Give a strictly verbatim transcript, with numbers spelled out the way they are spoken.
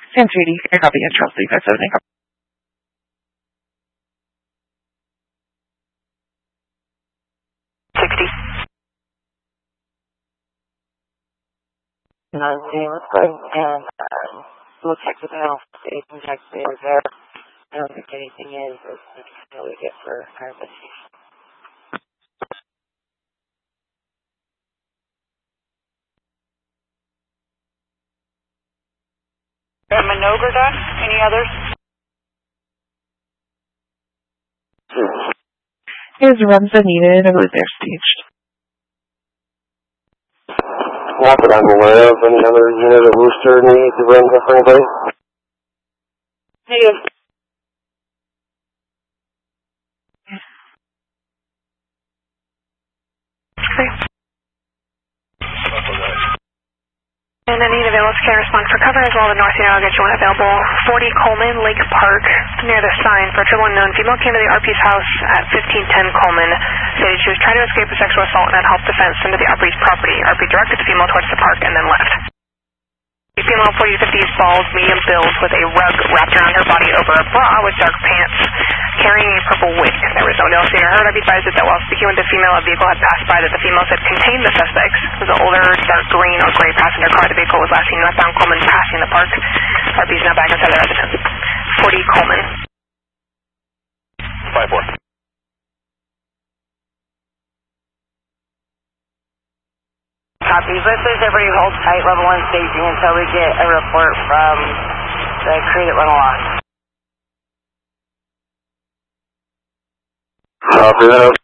San Judy, I copy and Charles three five seven. sixty. No, let's go and um, we'll check with the health station, check the air there. I don't think anything is, but that's what we get for our investigation. And maneuver done? Any others? Is runs are needed? I believe they're staged. Not that I'm aware of. Any other unit of Worcester need to run for anybody? Negative. Okay. And any available can respond for cover as well as the North United Luggage one available. forty Coleman, Lake Park, near the sign for a triple unknown female came to the R P's house at fifteen ten Coleman. Stated she was trying to escape a sexual assault and had help defense into the R P's property. R P directed the female towards the park and then left. The female forty fifties, bald, medium build with a rug wrapped around her body over a bra with dark pants, carrying a purple wig. There was no nail seen or heard. I advised that while speaking with the female, a vehicle had passed by that the female said contained the suspects. It was an older, dark green or gray passenger car. The vehicle was last seen westbound Coleman passing the park. R P is now back inside the residence. forty Coleman. five four. Copy. But please everybody hold tight, level one staging until we get a report from the crew that went along. Copy that.